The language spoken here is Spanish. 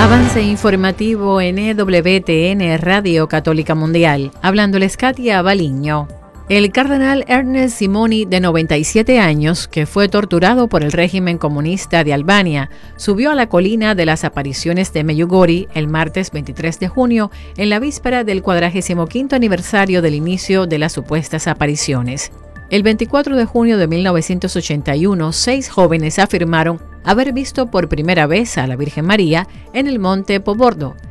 Avance informativo en EWTN Radio Católica Mundial. Hablándoles Katia Baliño. El cardenal Ernest Simoni, de 97 años, que fue torturado por el régimen comunista de Albania, subió a la colina de las apariciones de Medjugorje el martes 23 de junio, en la víspera del 45º aniversario del inicio de las supuestas apariciones. El 24 de junio de 1981, 6 jóvenes afirmaron haber visto por primera vez a la Virgen María en el monte Pobordo,